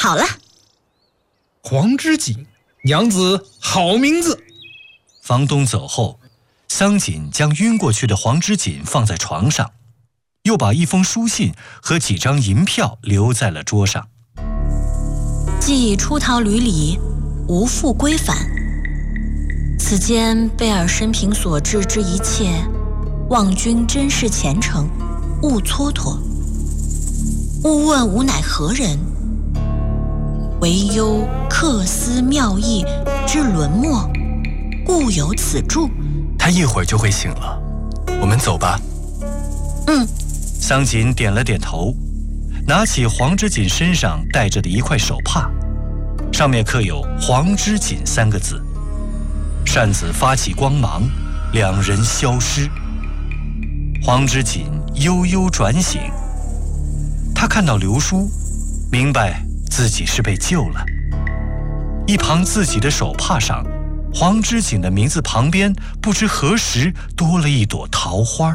好了。 黄之锦，娘子好名字。 房东走后，桑锦将晕过去的黄之锦放在床上，又把一封书信和几张银票留在了桌上。 既出逃旅里，无复归返。此间贝尔生平所至之一切，望君真是虔诚，勿蹉跎。勿问吾乃何人，唯忧客思妙意之沦没，故有此注。 他一会儿就会醒了，我们走吧。 桑锦点了点头，拿起黄之锦身上戴着的一块手帕，上面刻有黄之锦3个字。扇子发起光芒，两人消失。黄之锦悠悠转醒，他看到刘叔，明白自己是被救了。一旁自己的手帕上，黄之锦的名字旁边不知何时多了一朵桃花。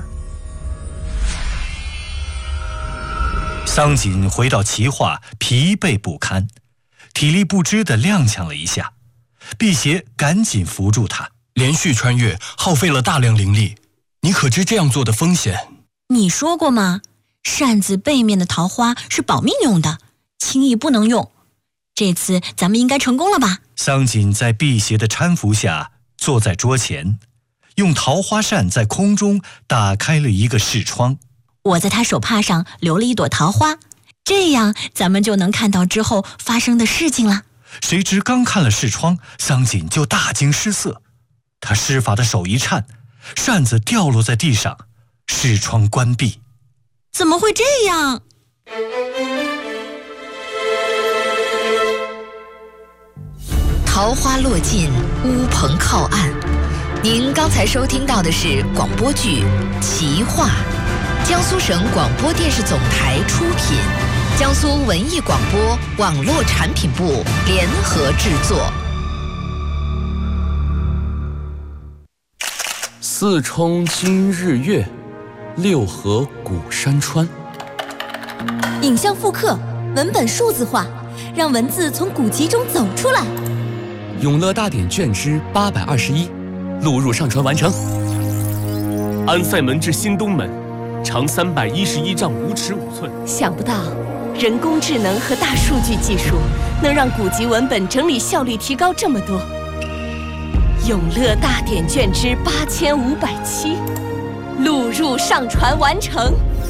桑锦回到齐化，疲惫不堪，体力不支地踉跄了一下，辟邪赶紧扶住他。 连续穿越耗费了大量灵力，你可知这样做的风险？ 你说过吗？扇子背面的桃花是保命用的，轻易不能用。这次咱们应该成功了吧？ 桑锦在辟邪的搀扶下坐在桌前，用桃花扇在空中打开了一个视窗。 我在他手帕上留了一朵桃花，这样咱们就能看到之后发生的事情了。 谁知刚看了视窗，桑锦就大惊失色，他施法的手一颤，扇子掉落在地上，视窗关闭。 怎么会这样？ 桃花落尽，乌篷靠岸。您刚才收听到的是广播剧《奇话》，江苏省广播电视总台出品，江苏文艺广播网络产品部联合制作。 四冲今日月，六合古山川。 影像复刻，文本数字化，让文字从古籍中走出来。 永乐大典卷之821，录入上传完成。 安塞门至新东门，长311丈5尺5寸。 想不到，人工智能和大数据技术能让古籍文本整理效率提高这么多。永乐大典卷之8507，录入上传完成。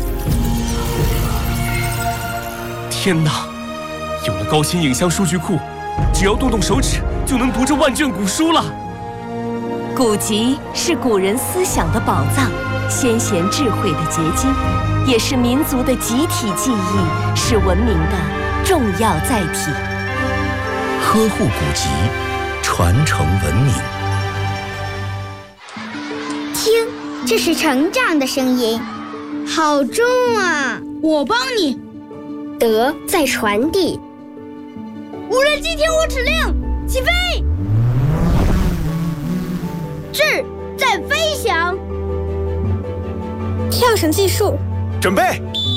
天哪！有了高清影像数据库，只要动动手指就能读这万卷古书了。 古籍是古人思想的宝藏，先贤智慧的结晶，也是民族的集体记忆，是文明的重要载体。 呵护古籍，传承文明。 听，这是成长的声音，好重啊！ 我帮你。 德在传递。 无人机听我指令，起飞！智在飞翔。 跳绳技术， 准备。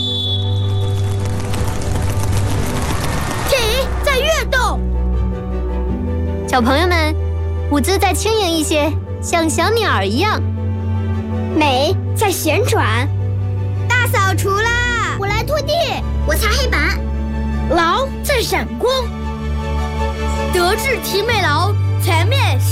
体在跃动。 小朋友们，舞姿再轻盈一些，像小鸟一样。美在旋转。大扫除啦！ 我来拖地， 我擦黑板。 劳在闪光。德智体美劳，全面